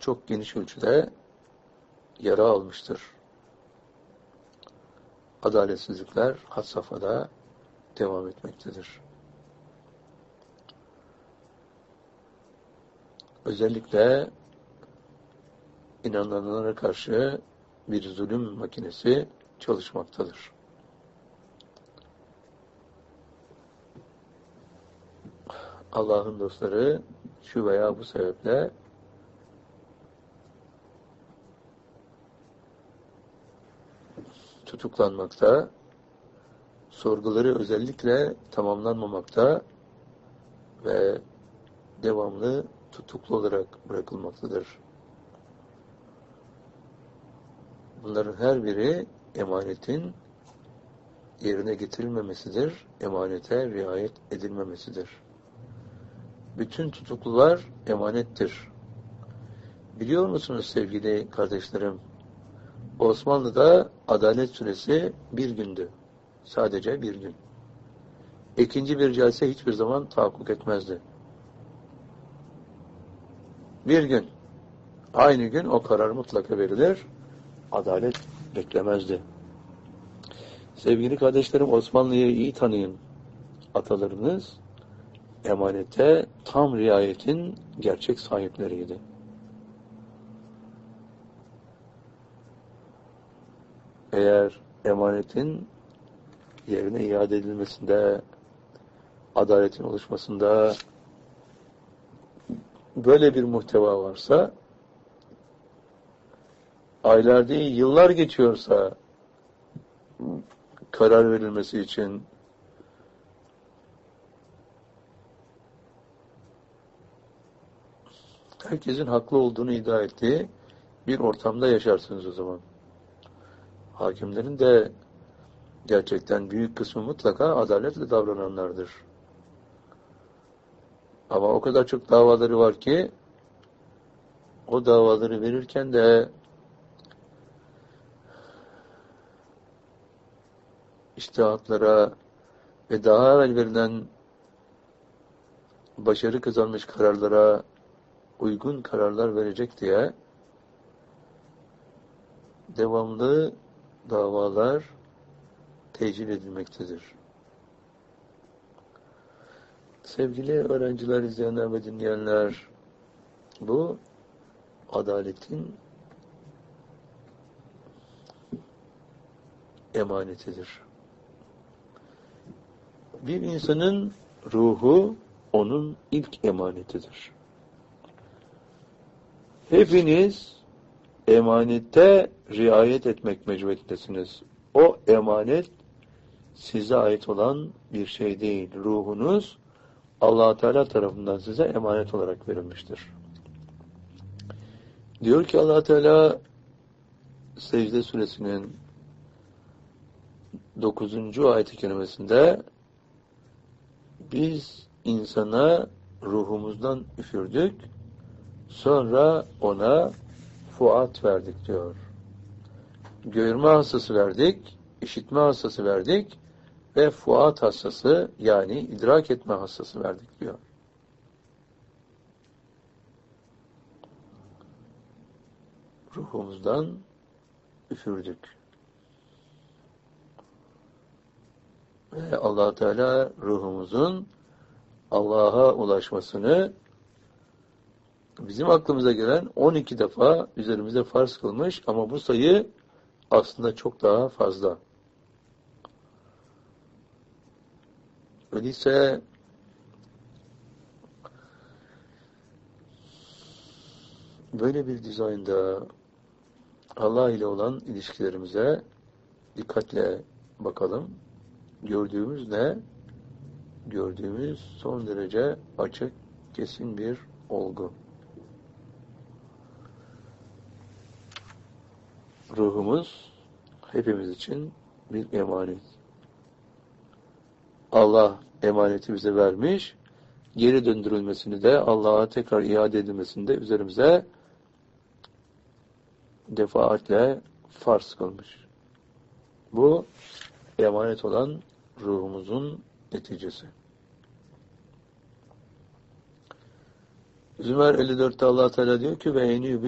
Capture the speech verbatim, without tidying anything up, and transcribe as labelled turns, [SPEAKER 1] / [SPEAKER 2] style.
[SPEAKER 1] çok geniş ölçüde yara almıştır. Adaletsizlikler had safhada devam etmektedir. Özellikle inananlara karşı bir zulüm makinesi çalışmaktadır. Allah'ın dostları şu veya bu sebeple tutuklanmakta, sorguları özellikle tamamlanmamakta ve devamlı tutuklu olarak bırakılmaktadır. Bunların her biri emanetin yerine getirilmemesidir, emanete riayet edilmemesidir. Bütün tutuklular emanettir. Biliyor musunuz sevgili kardeşlerim? Osmanlı'da adalet süresi bir gündü. Sadece bir gün. İkinci bir celse hiçbir zaman tahakkuk etmezdi. Bir gün. Aynı gün o karar mutlaka verilir. Adalet beklemezdi. Sevgili kardeşlerim, Osmanlı'yı iyi tanıyın. Atalarınız emanete tam riayetin gerçek sahipleriydi. Eğer emanetin yerine iade edilmesinde, adaletin oluşmasında böyle bir muhteva varsa, aylar değil, yıllar geçiyorsa karar verilmesi için herkesin haklı olduğunu iddia ettiği bir ortamda yaşarsınız o zaman. Hakimlerin de gerçekten büyük kısmı mutlaka adaletle davrananlardır. Ama o kadar çok davaları var ki o davaları verirken de içtihatlara ve daha evvel verilen başarı kazanmış kararlara uygun kararlar verecek diye devamlı davalar tecil edilmektedir. Sevgili öğrenciler, izleyenler ve dinleyenler, bu adaletin emanetidir. Bir insanın ruhu onun ilk emanetidir. Hepiniz emanette riayet etmek mecburiyetindesiniz. O emanet size ait olan bir şey değil. Ruhunuz Allah Teala tarafından size emanet olarak verilmiştir. Diyor ki Allah Teala Secde Suresinin dokuzuncu ayet-i kerimesinde, biz insana ruhumuzdan üfürdük, sonra ona fuat verdik diyor. Görme hassası verdik, işitme hassası verdik ve fuat hassası, yani idrak etme hassası verdik diyor. Ruhumuzdan üfürdük. Ve Allah Teala ruhumuzun Allah'a ulaşmasını bizim aklımıza gelen on iki defa üzerimize farz kılmış, ama bu sayı aslında çok daha fazla. Öyleyse böyle bir dizaynda Allah ile olan ilişkilerimize dikkatle bakalım. Gördüğümüz ne? Gördüğümüz son derece açık, kesin bir olgu. Ruhumuz hepimiz için bir emanet. Allah emaneti bize vermiş, geri döndürülmesini de, Allah'a tekrar iade edilmesini de üzerimize defaatle farz kılmış. Bu emanet olan ruhumuzun neticesi. Zümer elli dörtte Allah Teala diyor ki ve